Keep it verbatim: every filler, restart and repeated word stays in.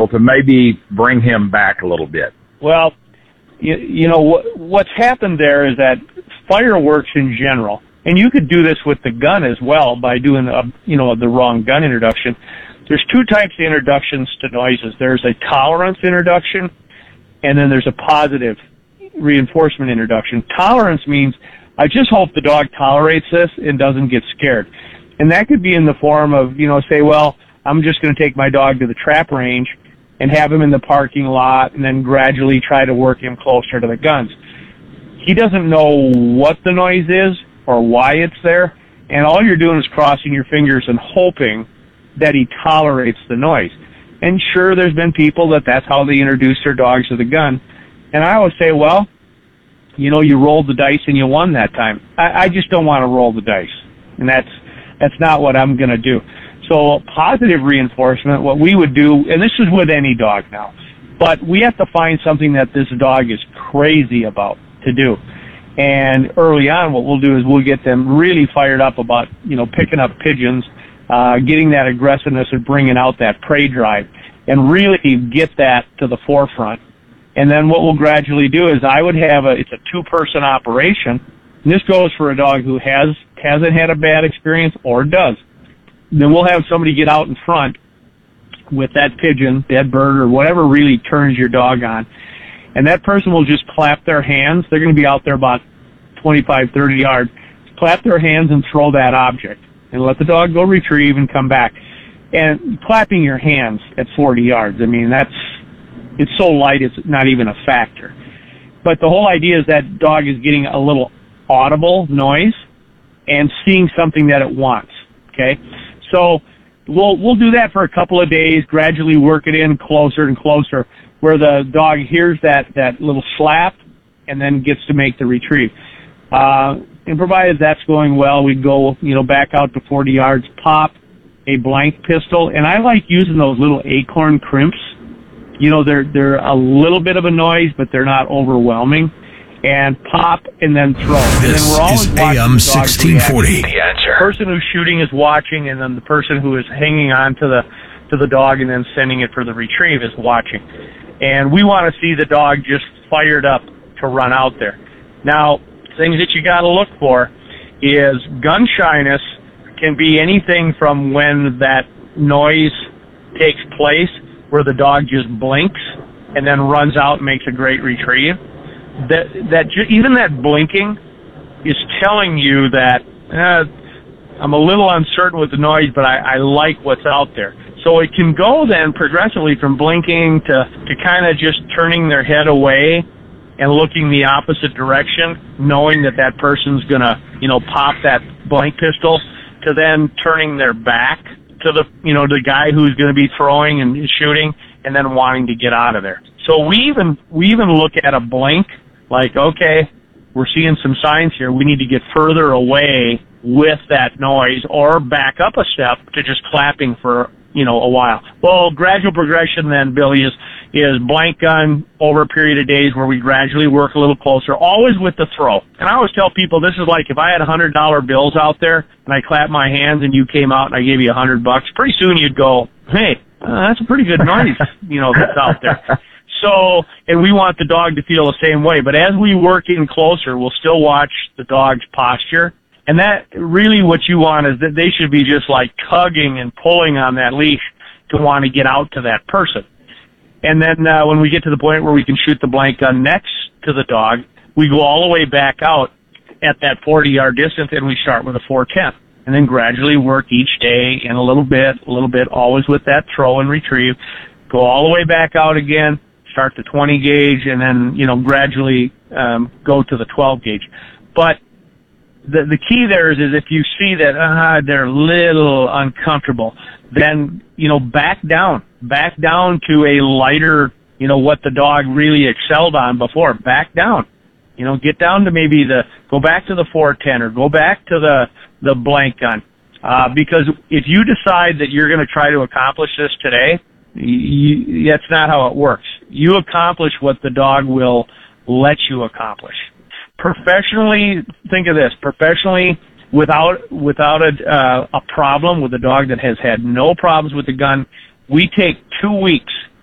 vehicle to maybe bring him back a little bit? Well, you, you know, what, what's happened there is that fireworks in general, and you could do this with the gun as well by doing, a, you know, the wrong gun introduction. There's two types of introductions to noises. There's a tolerance introduction, and then there's a positive reinforcement introduction. Tolerance means I just hope the dog tolerates this and doesn't get scared. And that could be in the form of, you know, say, well, I'm just going to take my dog to the trap range and have him in the parking lot and then gradually try to work him closer to the guns. He doesn't know what the noise is or why it's there, and all you're doing is crossing your fingers and hoping that he tolerates the noise. And sure, there's been people that that's how they introduce their dogs to the gun. And I always say, well, you know, you rolled the dice and you won that time. I, I just don't want to roll the dice. And that's, that's not what I'm going to do. So positive reinforcement, what we would do, and this is with any dog now, but we have to find something that this dog is crazy about to do. And early on, what we'll do is we'll get them really fired up about, you know, picking up pigeons, uh, getting that aggressiveness and bringing out that prey drive, and really get that to the forefront. And then what we'll gradually do is I would have a, it's a two-person operation, and this goes for a dog who has, hasn't had a bad experience or does. Then we'll have somebody get out in front with that pigeon, dead bird, or whatever really turns your dog on. And that person will just clap their hands. They're going to be out there about twenty-five, thirty yards. Clap their hands and throw that object. And let the dog go retrieve and come back. And clapping your hands at forty yards, I mean, that's, it's so light it's not even a factor. But the whole idea is that dog is getting a little audible noise and seeing something that it wants, okay? So we'll we'll do that for a couple of days, gradually work it in closer and closer, where the dog hears that, that little slap and then gets to make the retrieve. Uh, and provided that's going well, we go, you know, back out to forty yards, pop a blank pistol, and I like using those little acorn crimps. You know, they're they're a little bit of a noise, but they're not overwhelming. And pop and then throw. This and then we're always is A M sixteen forty. The answer. The person who's shooting is watching, and then the person who is hanging on to the to the dog and then sending it for the retrieve is watching. And we want to see the dog just fired up to run out there. Now, things that you got to look for is gun shyness can be anything from when that noise takes place, where the dog just blinks and then runs out and makes a great retrieve. That that even that blinking is telling you that uh, I'm a little uncertain with the noise, but I, I like what's out there. So it can go then progressively from blinking to, to kind of just turning their head away and looking the opposite direction, knowing that that person's going to, you know, pop that blank pistol, to then turning their back to the, you know, the guy who's going to be throwing and shooting, and then wanting to get out of there. So we even, we even look at a blink like, okay, we're seeing some signs here. We need to get further away with that noise or back up a step to just clapping for, you know, a while. Well, gradual progression then, Billy, is, is blank gun over a period of days where we gradually work a little closer, always with the throw. And I always tell people this is like if I had one hundred dollar bills out there and I clapped my hands and you came out and I gave you one hundred bucks, pretty soon you'd go, hey, uh, that's a pretty good noise, you know, that's out there. So, and we want the dog to feel the same way. But as we work in closer, we'll still watch the dog's posture. And that really what you want is that they should be just like tugging and pulling on that leash to want to get out to that person. And then uh, when we get to the point where we can shoot the blank gun next to the dog, we go all the way back out at that forty yard distance and we start with a four ten. And then gradually work each day in a little bit, a little bit, always with that throw and retrieve. Go all the way back out again, start the twenty gauge, and then, you know, gradually um, go to the twelve gauge. But the the key there is, is if you see that uh, they're a little uncomfortable, then, you know, back down. Back down to a lighter, you know, what the dog really excelled on before. Back down. You know, get down to maybe the, go back to the four ten or go back to the, the blank gun. Uh, because if you decide that you're going to try to accomplish this today, you, that's not how it works. You accomplish what the dog will let you accomplish. Professionally, think of this. Professionally, without without a uh, a problem with a dog that has had no problems with the gun, we take two weeks